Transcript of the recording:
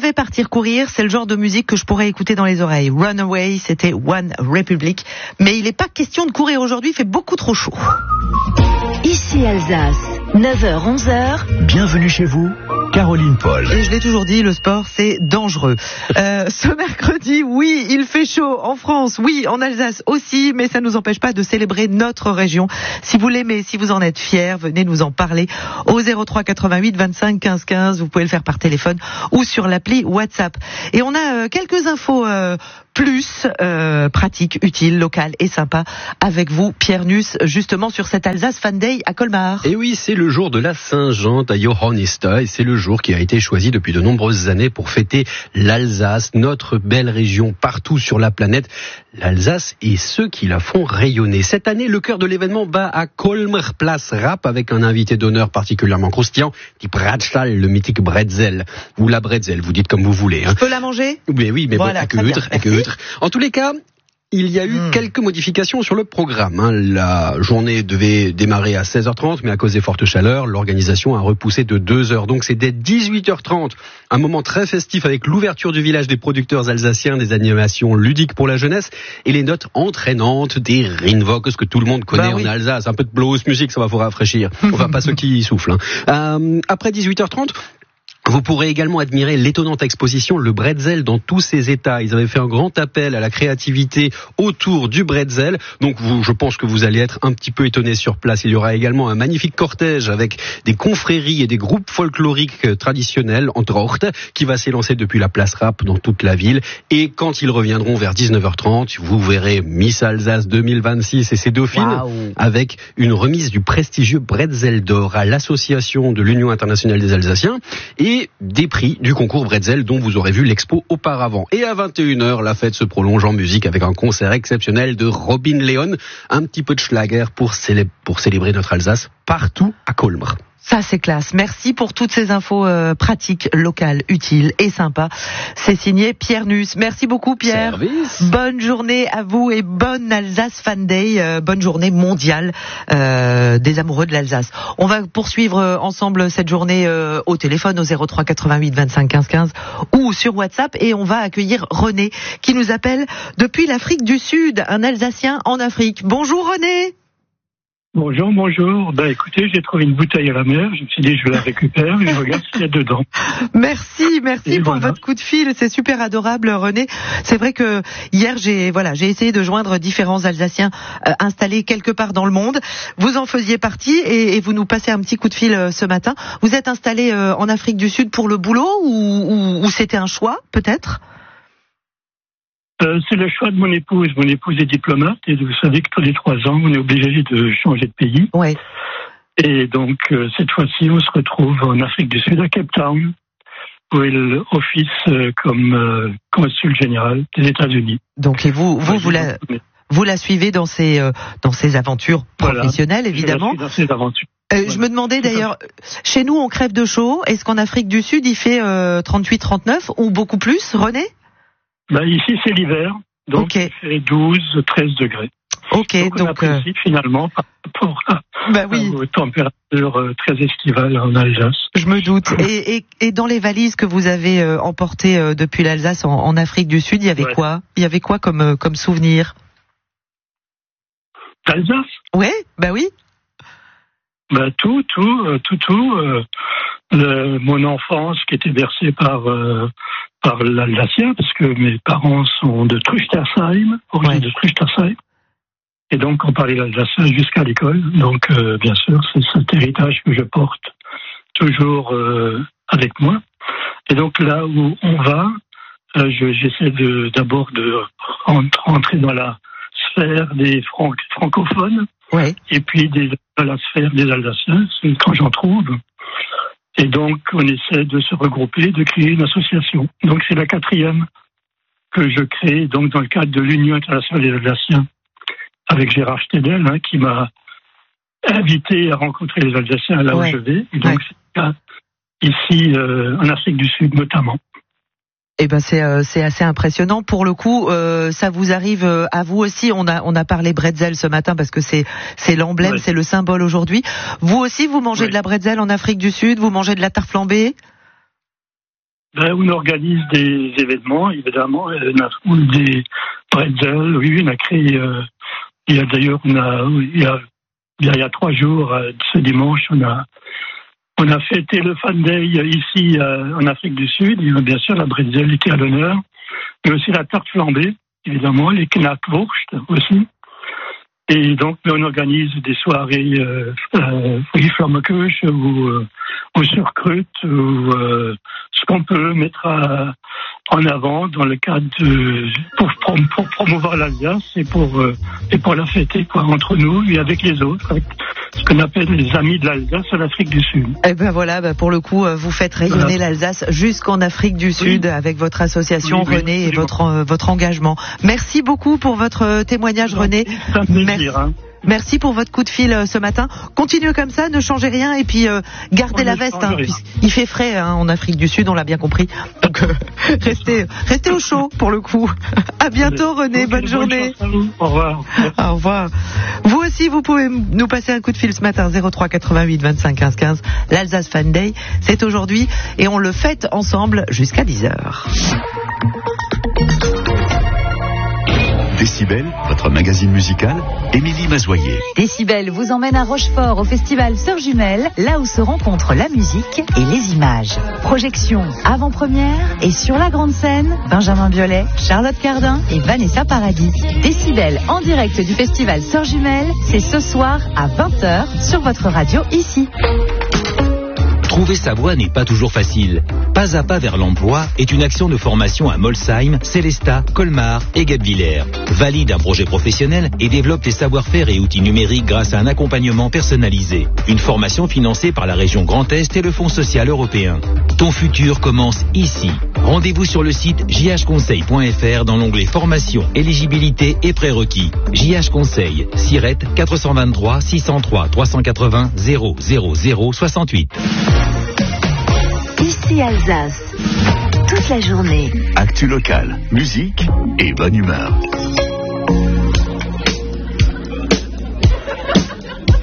devais partir courir, c'est le genre de musique que je pourrais écouter dans les oreilles. Runaway, c'était One Republic. Mais il n'est pas question de courir aujourd'hui, il fait beaucoup trop chaud. Ici Alsace, 9h, 11h. Bienvenue chez vous, Caroline Paul. Et je l'ai toujours dit, le sport, c'est dangereux. Ce mercredi, oui, il fait chaud en France, oui, en Alsace aussi, mais ça ne nous empêche pas de célébrer notre région. Si vous l'aimez, si vous en êtes fiers, venez nous en parler au 03 88 25 15 15. Vous pouvez le faire par téléphone ou sur l'appli WhatsApp. Et on a quelques infos plus pratiques, utiles, locales et sympas avec vous, Pierre Nuss, justement sur cette Alsace Fan Day à Colmar. Et oui, c'est le jour de la Saint-Jean à Johannista et c'est le jour qui a été choisi depuis de nombreuses années pour fêter l'Alsace, notre belle région partout sur la planète. L'Alsace et ceux qui la font rayonner. Cette année, le cœur de l'événement bat à Colmar, place Rap, avec un invité d'honneur particulièrement croustillant, die Bratschal, le mythique bretzel, ou la bretzel, vous dites comme vous voulez. Je peux la manger ? Oui, mais voilà, bon, avec eutre. En tous les cas, il y a eu quelques modifications sur le programme. La journée devait démarrer à 16h30, mais à cause des fortes chaleurs, l'organisation a repoussé de 2h. Donc c'est dès 18h30, un moment très festif avec l'ouverture du village des producteurs alsaciens, des animations ludiques pour la jeunesse et les notes entraînantes des Rinvox, ce que tout le monde connaît en Alsace. Un peu de blues musique, ça va vous rafraîchir. Enfin, pas ceux qui soufflent. Après 18h30, vous pourrez également admirer l'étonnante exposition Le Bretzel dans tous ses états. Ils avaient fait un grand appel à la créativité autour du bretzel. Donc je pense que vous allez être un petit peu étonnés sur place. Il y aura également un magnifique cortège avec des confréries et des groupes folkloriques traditionnels, entre autres, qui va s'élancer depuis la place Rap dans toute la ville. Et quand ils reviendront vers 19h30, vous verrez Miss Alsace 2026 et ses dauphines avec une remise du prestigieux Bretzel d'or à l'association de l'Union internationale des Alsaciens et des prix du concours Bretzel dont vous aurez vu l'expo auparavant. Et à 21h, la fête se prolonge en musique avec un concert exceptionnel de Robin Leon, un petit peu de Schlager pour célébrer notre Alsace partout à Colmar. Ça, c'est classe. Merci pour toutes ces infos pratiques, locales, utiles et sympas. C'est signé Pierre Nuss. Merci beaucoup, Pierre. Service. Bonne journée à vous et bonne Alsace Fan Day. Bonne journée mondiale des amoureux de l'Alsace. On va poursuivre ensemble cette journée au téléphone au 03 88 25 15 15 ou sur WhatsApp et on va accueillir René qui nous appelle depuis l'Afrique du Sud, un Alsacien en Afrique. Bonjour René. Bonjour. Écoutez, j'ai trouvé une bouteille à la mer. Je me suis dit, je la récupère et je regarde ce qu'il y a dedans. Merci pour votre coup de fil. C'est super adorable, René. C'est vrai que hier, j'ai essayé de joindre différents Alsaciens installés quelque part dans le monde. Vous en faisiez partie et vous nous passez un petit coup de fil ce matin. Vous êtes installé en Afrique du Sud pour le boulot ou c'était un choix, peut-être ? C'est le choix de mon épouse. Mon épouse est diplomate et vous savez que tous les 3 ans, on est obligé de changer de pays. Ouais. Et donc, cette fois-ci, on se retrouve en Afrique du Sud, à Cape Town, où est l'office comme consul général des États-Unis. Donc, et vous la suivez dans ses aventures professionnelles, évidemment. Je suis dans ses aventures. Je me demandais d'ailleurs, chez nous, on crève de chaud. Est-ce qu'en Afrique du Sud, il fait 38-39 ou beaucoup plus, René ? Ici, c'est l'hiver, donc il fait 12-13 degrés. Donc on apprécie finalement par rapport aux températures très estivales en Alsace. Je me doute. Et dans les valises que vous avez emportées depuis l'Alsace en Afrique du Sud, il y avait quoi ? Il y avait quoi comme souvenir ? D'Alsace ? Oui. Tout. Mon enfance qui était bercée par l'Alsacien, parce que mes parents sont de Truchtersheim, origine de Truchtersheim. Et donc, on parlait l'alsacien jusqu'à l'école. Donc, bien sûr, c'est cet héritage que je porte toujours avec moi. Et donc, là où on va, j'essaie d'abord de rentrer dans la sphère des francophones, et puis dans la sphère des Alsaciens, c'est quand j'en trouve. Et donc, on essaie de se regrouper, de créer une association. Donc, c'est la 4e que je crée, donc, dans le cadre de l'Union internationale des Alsaciens, avec Gérard Stedel, qui m'a invité à rencontrer les Alsaciens là où je vais. Et donc, c'est le cas ici, en Afrique du Sud, notamment. Eh ben c'est assez impressionnant. Pour le coup, ça vous arrive à vous aussi. On a parlé bretzel ce matin parce que c'est l'emblème, c'est le symbole aujourd'hui. Vous aussi, vous mangez de la bretzel en Afrique du Sud. Vous mangez de la tarte flambée. On organise des événements, évidemment. On a des pretzels, oui, on a créé. Il y a d'ailleurs, il y a 3 jours, ce dimanche, on a fêté le Fan Day ici en Afrique du Sud. Et bien sûr, la bretzel était à l'honneur, mais aussi la tarte flambée, évidemment, les knackwurst aussi. Et donc, on organise des soirées Flammekuche ou surcrute ou ce qu'on peut mettre en avant dans le cadre pour promouvoir l'Alsace et pour la fêter entre nous et avec les autres, avec ce qu'on appelle les amis de l'Alsace en Afrique du Sud. Et ben voilà, pour le coup, vous faites rayonner l'Alsace jusqu'en Afrique du Sud avec votre association René et votre engagement. Merci beaucoup pour votre témoignage, René. C'est un plaisir. Merci pour votre coup de fil ce matin. Continuez comme ça, ne changez rien et puis gardez la veste. Il fait frais en Afrique du Sud, on l'a bien compris. Donc restez au chaud pour le coup. À bientôt René, bonne journée. Au revoir. Au revoir. Vous aussi, vous pouvez nous passer un coup de fil ce matin 03 88 25 15 15. L'Alsace Fan Day, c'est aujourd'hui et on le fête ensemble jusqu'à 10h. Décibel, votre magazine musical, Émilie Mazoyer. Décibel vous emmène à Rochefort au festival Sœurs Jumelles, là où se rencontrent la musique et les images. Projection avant-première et sur la grande scène, Benjamin Biolay, Charlotte Cardin et Vanessa Paradis. Décibel en direct du festival Sœurs Jumelles, c'est ce soir à 20h sur votre radio ici. Trouver sa voie n'est pas toujours facile. Pas à pas vers l'emploi est une action de formation à Molsheim, Célestat, Colmar et Guebwiller. Valide un projet professionnel et développe tes savoir-faire et outils numériques grâce à un accompagnement personnalisé. Une formation financée par la région Grand Est et le Fonds social européen. Ton futur commence ici. Rendez-vous sur le site jhconseil.fr dans l'onglet formation, éligibilité et prérequis. JH Conseil, Sirette 423 603 380 000 68. Ici Alsace, toute la journée. Actu local, musique et bonne humeur.